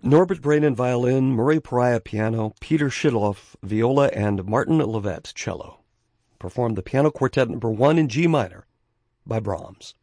Norbert Brainin violin, Murray Pariah piano, Peter Shidloff viola, and Martin Levet cello. Performed the Piano Quartet No. 1 in G minor by Brahms.